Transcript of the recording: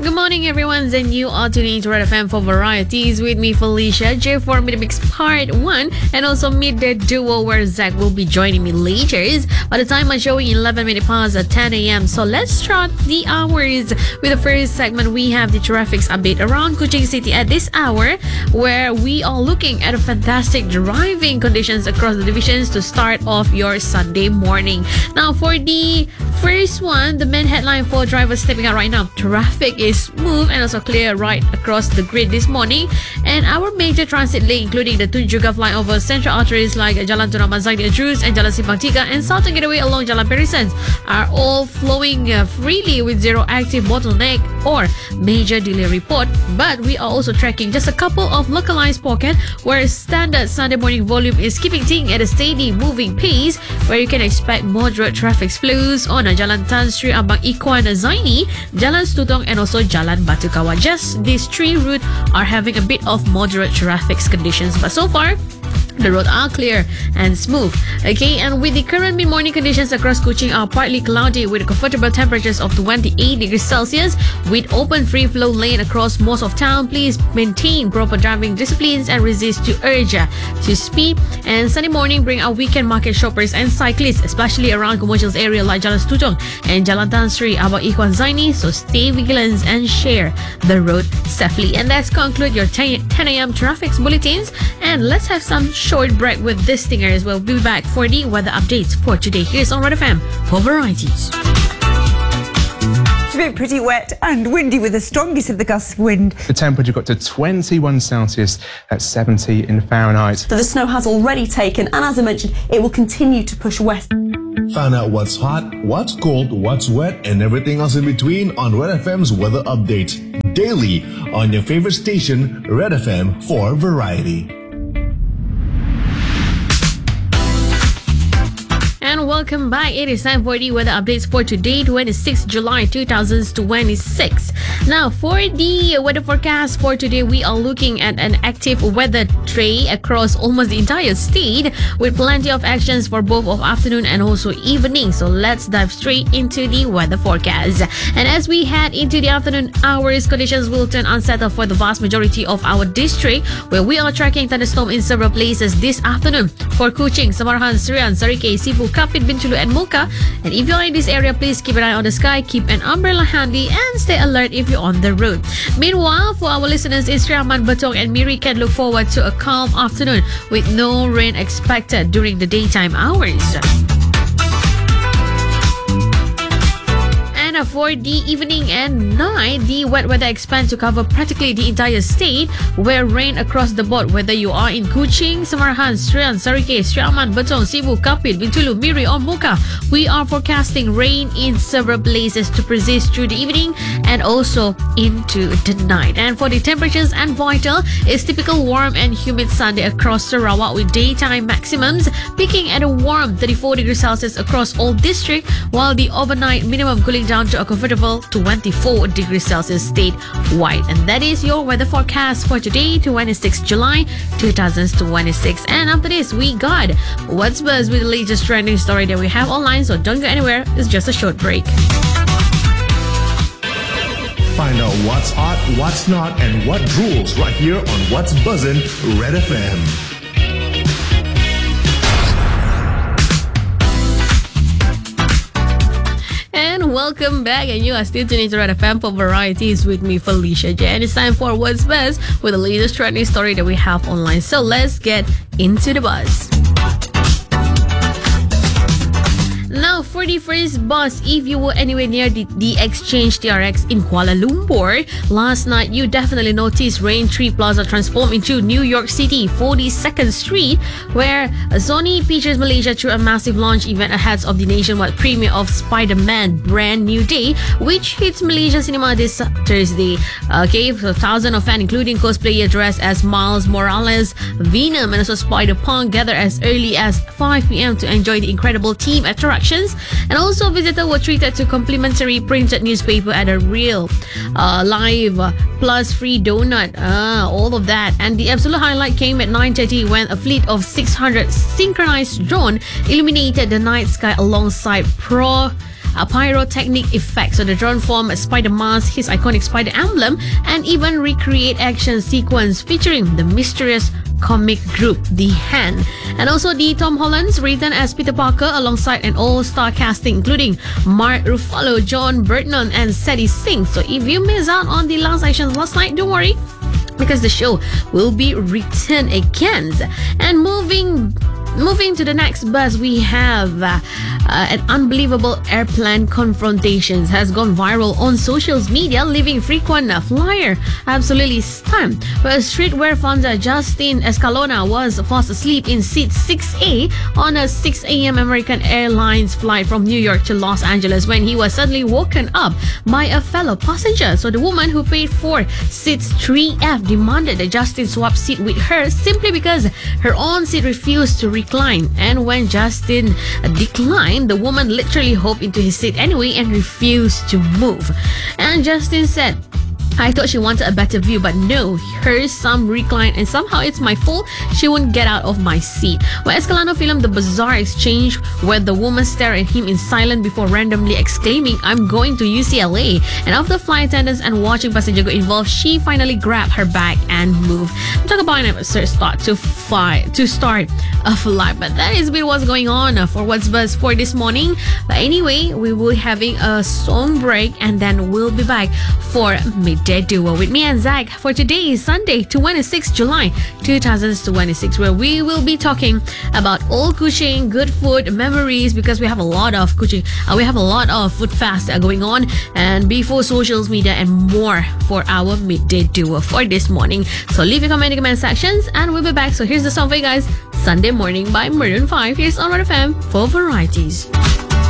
Good morning, everyone, and you are tuning into Red FM for Varieties with me, Felicia, J4 Mid Mix Part 1, and also Midday Duo, where Zach will be joining me later. By the time I'm showing 11 minutes past at 10 a.m. So let's start the hours. With the first segment, we have the traffic update around Kuching City at this hour, where we are looking at a fantastic driving conditions across the divisions to start off your Sunday morning. Now, for the first one, the main headline for drivers stepping out right now, traffic is smooth and also clear right across the grid this morning. And our major transit link, including the Tun Juga flyover, central arteries like Jalan Tun Ahmad Zaidi Ajrus and Jalan Simpang Tiga and Southern Getaway along Jalan Perisans are all flowing freely with zero active bottleneck or major delay report. But we are also tracking just a couple of localized pockets where standard Sunday morning volume is keeping things at a steady moving pace, where you can expect moderate traffic flows on Jalan Tan Sri Abang Ikhwan Zaini, Jalan Stutong and also Jalan Batu Kawah. Just these three routes are having a bit of moderate traffic conditions, but so far the roads are clear and smooth. Okay, and with the current mid-morning conditions across Kuching are partly cloudy with comfortable temperatures of 28 degrees Celsius with open free flow lane across most of town. Please maintain proper driving disciplines and resist to urge to speed. And Sunday morning bring our weekend market shoppers and cyclists, especially around commercial area like Jalan Stutong and Jalan Tan Sri Abang Ikhwan Zaini. So stay vigilant and share the road safely. And let's conclude your 10 a.m. traffic bulletins, and let's have some short break with this stingers. We'll be back for the weather updates for today. Here's on Red FM for Varieties. It's been pretty wet and windy with the strongest of the gusts of wind. The temperature got to 21 Celsius at 70 in Fahrenheit. So the snow has already taken, and as I mentioned, it will continue to push west. Find out what's hot, what's cold, what's wet, and everything else in between on Red FM's weather update. Daily on your favorite station, Red FM for Variety. And welcome back. It is time for the weather updates for today, 26 July 2026. Now, for the weather forecast for today, we are looking at an active weather tray across almost the entire state with plenty of actions for both of afternoon and also evening. So let's dive straight into the weather forecast. And as we head into the afternoon hours, conditions will turn unsettled for the vast majority of our district, where we are tracking thunderstorm in several places this afternoon. For Kuching, Samarahan, Serian, Sarike, Sibu, Kapit, Bintulu and Muka. And if you're in this area, please keep an eye on the sky, keep an umbrella handy and stay alert if you're on the road. Meanwhile, for our listeners in Sri Aman, Betong and Miri can look forward to a calm afternoon with no rain expected during the daytime hours. For the evening and night, the wet weather expands to cover practically the entire state, where rain across the board, whether you are in Kuching, Samarahan, Serian, Sarike, Sri Aman, Betong, Sibu, Kapit, Bintulu, Miri or Muka. We are forecasting rain in several places to persist through the evening and also into the night. And for the temperatures and vital, it's typical warm and humid Sunday across Sarawak with daytime maximums peaking at a warm 34 degrees Celsius across all districts, while the overnight minimum cooling down to a comfortable 24 degrees Celsius statewide. And that is your weather forecast for today, 26 July 2026. And after this, we got What's Buzz with the latest trending story that we have online. So don't go anywhere. It's just a short break. Find out what's hot, what's not, and what rules right here on What's Buzzin' Red FM. Welcome back, and you are still tuning to Red FM for Varieties with me, Felicia J. And it's time for What's Buzz with the latest trending story that we have online. So let's get into the buzz. Now, for the first buzz, if you were anywhere near the Exchange TRX in Kuala Lumpur last night, you definitely noticed Raintree Plaza transform into New York City 42nd Street, where Sony Pictures Malaysia threw a massive launch event ahead of the nationwide premiere of Spider-Man Brand New Day, which hits Malaysia cinema this Thursday. Okay, so thousands of fans, including cosplayers dressed as Miles Morales, Venom, and also Spider-Punk, gather as early as 5 p.m. to enjoy the incredible team attraction. And also, visitors were treated to complimentary printed newspaper at a real live plus free donut. All of that. And the absolute highlight came at 9:30 when a fleet of 600 synchronized drones illuminated the night sky alongside pyrotechnic effects. So the drone form a spider mask, his iconic spider emblem, and even recreate action sequence featuring the mysterious comic group The Hand. And also the Tom Holland's written as Peter Parker alongside an all-star casting including Mark Ruffalo, John Burton, and Sadie Sink. So if you miss out on the last actions last night, don't worry, because the show will be written again. And moving to the next buzz, we have an unbelievable airplane confrontations has gone viral on social media, leaving frequent flyer absolutely stunned. Where streetwear founder Justin Escalona was fast asleep in seat 6A on a 6 a.m. American Airlines flight from New York to Los Angeles when he was suddenly woken up by a fellow passenger. So the woman who paid for seats 3F demanded that Justin swap seat with her simply because her own seat refused to recline. And when Justin declined, the woman literally hopped into his seat anyway and refused to move. And Justin said, I thought she wanted a better view, but no, hers some recline and somehow it's my fault she wouldn't get out of my seat. Well, Escalano filmed the bizarre exchange where the woman stared at him in silence before randomly exclaiming, I'm going to UCLA. And after flight attendants and watching passenger got involved, she finally grabbed her bag and moved. Talk about an absurd start to start a flight, but that is a bit what's going on for What's Buzz for this morning. But anyway, we will be having a song break and then we'll be back for Midday Duo with me and Zach for today, Sunday, 26 July 2026, where we will be talking about old Kuching, good food memories, because we have a lot of Kuching, we have a lot of food fast going on, and before socials media and more for our Midday Duo for this morning. So leave your comment in the comment sections and we'll be back. So here's the song for you guys, Sunday Morning by Maroon 5. Here's on Red FM for Varieties.